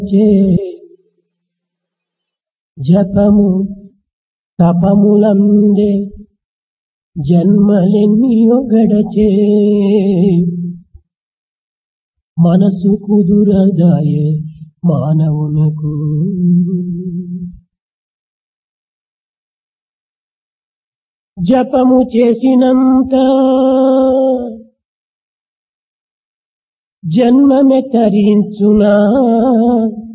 చే జపము తపములందే జన్మలెన్నియో గడచే మనసు కుదురదాయే మానవునకు జపము చేసినంత జన్మమే తరించునా